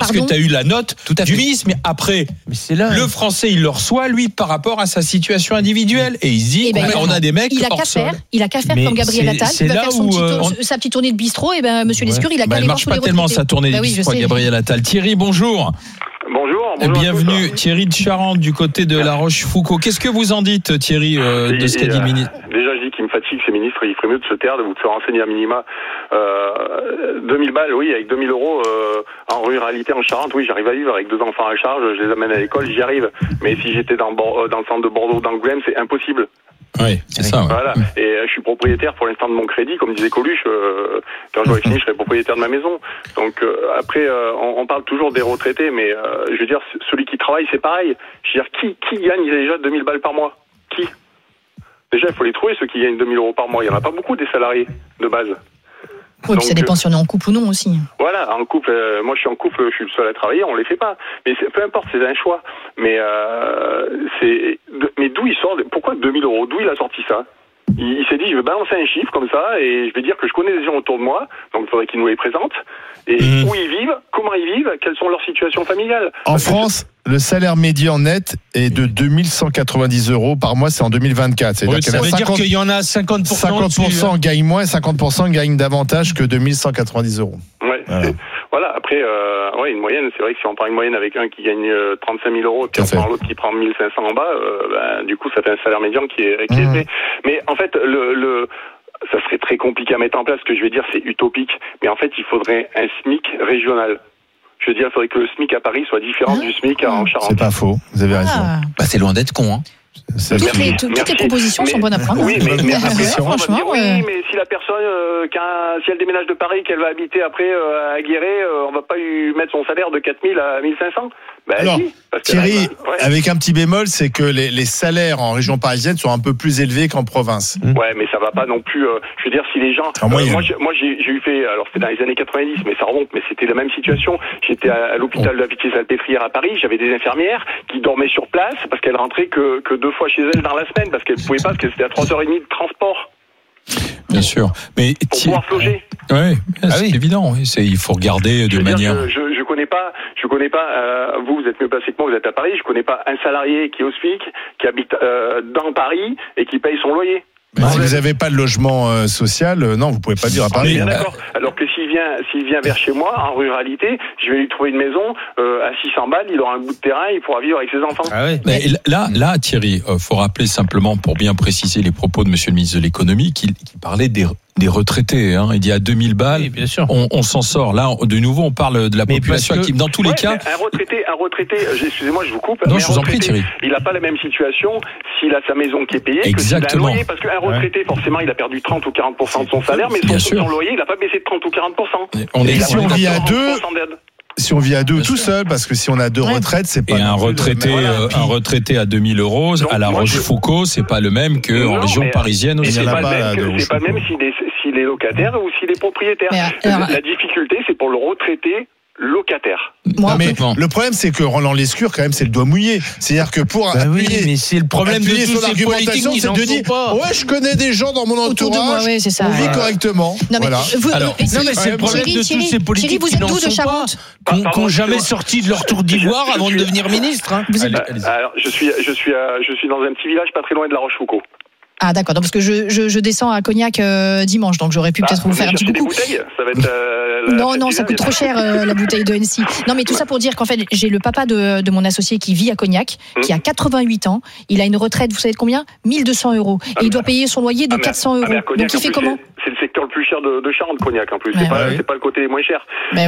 parce que tu as eu la note du ministre. Mais après, le Français, il le reçoit, lui, par rapport à sa situation individuelle. Et il se dit, on a des mecs il a qu'à faire comme Gabriel Attal. Il va faire sa petite tournée de bistrot. Et monsieur Lescure, il a qu'à aller voir tous les retraités. Elle marche pas tellement sa tournée de bistrot, Gabriel Attal. Thierry, bonjour. Bonjour. Bienvenue, Thierry de Charente, du côté de La Rochefoucauld. Qu'est-ce que vous en dites, Thierry, de ce qu'a dit le ministre? Déjà, je dis qu'il me fatigue, ces ministres. Il ferait mieux de se taire, de vous faire renseigner à minima. 2000 balles, oui, avec 2000 euros en ruralité, en Charente, oui, j'arrive à vivre avec 2 enfants à charge. Je les amène à l'école, j'y arrive. Mais si j'étais dans le centre de Bordeaux, d'Angoulême, c'est impossible. Oui, c'est ça. Voilà. Et je suis propriétaire pour l'instant de mon crédit, comme disait Coluche. Quand j'aurai fini, je serai propriétaire de ma maison. Donc après, on parle toujours des retraités, mais je veux dire, celui qui travaille, c'est pareil. Je veux dire, qui gagne déjà 2000 balles par mois? Qui? Déjà, il faut les trouver, ceux qui gagnent 2000 euros par mois. Il n'y en a pas beaucoup des salariés de base. Oui, puis ça dépend si on est en couple ou non aussi. Voilà, en couple, moi je suis en couple, je suis le seul à travailler, on les fait pas. Mais peu importe, c'est un choix. Mais mais d'où il sort? Pourquoi 2000 euros? D'où il a sorti ça? Il s'est dit, je vais balancer un chiffre comme ça et je vais dire que je connais des gens autour de moi, donc il faudrait qu'ils nous les présentent. Et où ils vivent, comment ils vivent, quelles sont leurs situations familiales. En France, le salaire médian net est de 2190 euros par mois, c'est en 2024. Ça veut dire qu'il y en a 50%. 50% gagnent moins et 50% gagnent davantage que 2190 euros. Ouais. Voilà, après, une moyenne, c'est vrai que si on prend une moyenne avec un qui gagne 35 000 euros, puis on prend l'autre qui prend 1500 en bas, du coup, ça fait un salaire médian qui est élevé. Mais en fait, ça serait très compliqué à mettre en place. Ce que je vais dire, c'est utopique. Mais en fait, il faudrait un SMIC régional. Je veux dire, il faudrait que le SMIC à Paris soit différent du SMIC en Charente. C'est pas faux, vous avez raison. C'est loin d'être con, hein. Toutes les propositions sont bonnes à prendre. Oui, mais après, franchement, mais si la personne, si elle déménage de Paris, qu'elle va habiter après à Guéret, on va pas lui mettre son salaire de 4000 à 1500. Alors, si, Thierry, avec un petit bémol, c'est que les salaires en région parisienne sont un peu plus élevés qu'en province. Ouais, mais ça va pas non plus. Je veux dire, si les gens, moi j'ai eu fait, alors c'était dans les années 90, mais ça remonte, mais c'était la même situation. J'étais à l'hôpital de la Pitié-Salpêtrière à Paris, j'avais des infirmières qui dormaient sur place parce qu'elles rentraient que 2 fois chez elles dans la semaine parce qu'elles pouvaient pas, parce que c'était à 3h30 de transport. Bien sûr, mais pour pouvoir se loger. Oui, c'est évident. Il faut regarder de manière. Je connais pas. Vous êtes mieux placé que moi. Vous êtes à Paris. Je connais pas un salarié qui est au SMIC, qui habite dans Paris et qui paye son loyer. Mais si vous n'avez pas de logement social, non, vous pouvez pas dire à Paris. Bien d'accord. Alors que s'il vient vers chez moi, en ruralité, je vais lui trouver une maison à 600 balles, il aura un bout de terrain, il pourra vivre avec ses enfants. Ah ouais. Mais là, Thierry, faut rappeler simplement, pour bien préciser les propos de Monsieur le ministre de l'économie, qu'il parlait des retraités. Il dit à 2000 balles, oui, bien sûr. On s'en sort. Là, de nouveau, on parle de la population active. Dans tous les cas, un retraité. Excusez-moi, je vous coupe. Non, je vous en prie, Thierry. Il n'a pas la même situation s'il a sa maison qui est payée. Exactement. Que s'il a un loyer, parce qu'un retraité, forcément, il a perdu 30 ou 40% de son salaire, mais son loyer, il n'a pas baissé de 30 ou 40%. Si on vit à deux. Si on vit à deux tout seul, parce que si on a 2 retraites, c'est pas. Et un retraité à 2000 euros à La Rochefoucauld, c'est pas le même qu'en région parisienne aussi. C'est pas le même s'il est locataire ou s'il est propriétaire. La difficulté, c'est pour le retraité locataire. Mais le problème, c'est que Roland Lescure, quand même, c'est le doigt mouillé. C'est-à-dire que pour appuyer, mais c'est le problème de tous ces politiques, c'est de dire, je connais des gens dans mon entourage, on vit correctement. Non, mais c'est le problème de tous ces politiques qui n'en sont pas, qui n'ont jamais sorti de leur tour d'ivoire avant de devenir ministre. Alors, je suis dans un petit village pas très loin de La Rochefoucauld. Ah d'accord, donc parce que je descends à Cognac dimanche, donc j'aurais pu peut-être vous faire un petit coucou. Ça va être non, ça coûte trop cher la bouteille de Hennessy. Non mais tout ça pour dire qu'en fait j'ai le papa de mon associé qui vit à Cognac, qui a 88 ans, il a une retraite, vous savez de combien? 1200 €. Et il doit payer son loyer de 400 €. Donc il fait comment? C'est le secteur le plus cher de Charente, Cognac en plus. C'est pas le côté moins cher. Donc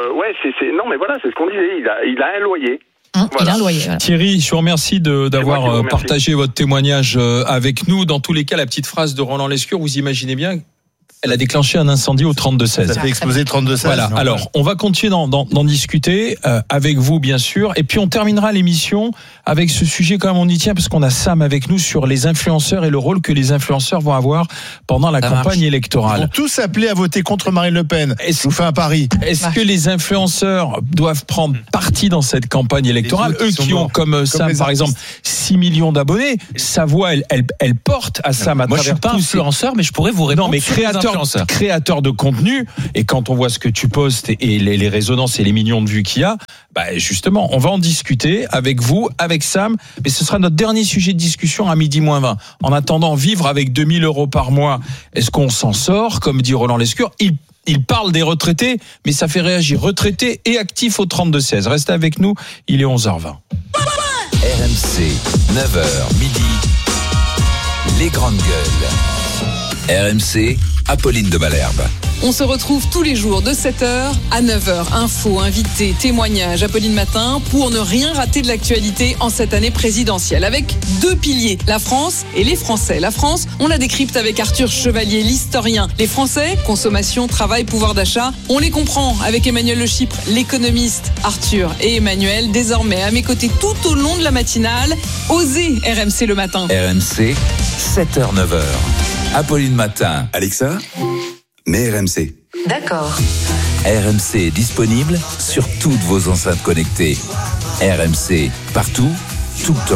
non mais voilà, c'est ce qu'on disait. Il a un loyer. Il a un loyer, voilà. Thierry, je vous remercie d'avoir partagé votre témoignage avec nous. Dans tous les cas, la petite phrase de Roland Lescure, vous imaginez bien, elle a déclenché un incendie au 32-16. Ça fait exploser 32-16. Voilà. Alors, on va continuer d'en discuter avec vous, bien sûr. Et puis, on terminera l'émission avec ce sujet, quand même, on y tient, parce qu'on a Sam avec nous sur les influenceurs et le rôle que les influenceurs vont avoir pendant la campagne électorale. Ils vont tous appeler à voter contre Marine Le Pen. Je vous fais un pari. Est-ce que les influenceurs doivent prendre parti dans cette campagne électorale? Eux qui ont, comme Sam, par exemple, 6 millions d'abonnés, sa voix, elle porte à Sam à travers tout. Moi, je suis pas influenceur, mais je pourrais vous répondre. Non, mais créateur créateur de contenu, et quand on voit ce que tu postes et les résonances et les millions de vues qu'il y a, justement, on va en discuter avec vous, avec Sam, mais ce sera notre dernier sujet de discussion à 12:20. En attendant, vivre avec 2 000 € par mois, est-ce qu'on s'en sort, comme dit Roland Lescure? Il parle des retraités, mais ça fait réagir retraités et actifs au 32-16. Restez avec nous, il est 11h20. RMC, 9h, midi, les grandes gueules. RMC, Apolline de Malherbe. On se retrouve tous les jours de 7h à 9h. Infos, invités, témoignages, Apolline Matin, pour ne rien rater de l'actualité en cette année présidentielle. Avec 2 piliers, la France et les Français. La France, on la décrypte avec Arthur Chevalier, l'historien. Les Français, consommation, travail, pouvoir d'achat. On les comprend avec Emmanuel Le Chypre, l'économiste. Arthur et Emmanuel, désormais à mes côtés tout au long de la matinale. Osez RMC le matin. RMC, 7h, 9h. Apolline Matin. Alexa, mets RMC. D'accord. RMC est disponible sur toutes vos enceintes connectées. RMC, partout, tout le temps.